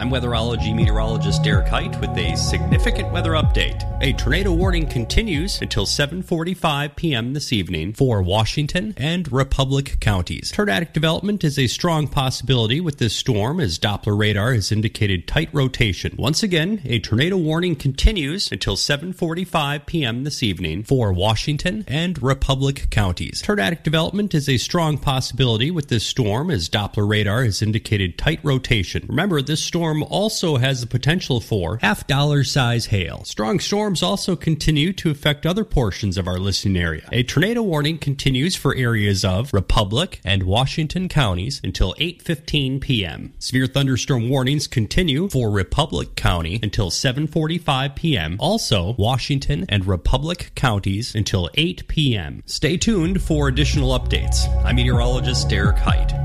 I'm weatherology meteorologist Derek Height with a significant weather update. A tornado warning continues until 7:45 p.m. this evening for Washington and Republic counties. Tornadic development is a strong possibility with this storm as Doppler radar has indicated tight rotation. Once again, a tornado warning continues until 7:45 p.m. this evening for Washington and Republic counties. Tornadic development is a strong possibility with this storm as Doppler radar has indicated tight rotation. Remember, this storm also has the potential for half-dollar size hail. Strong storms also continue to affect other portions of our listening area. A tornado warning continues for areas of Republic and Washington counties until 8:15 p.m. Severe thunderstorm warnings continue for Republic County until 7:45 p.m. Also, Washington and Republic counties until 8 p.m. Stay tuned for additional updates. I'm meteorologist Derek Height.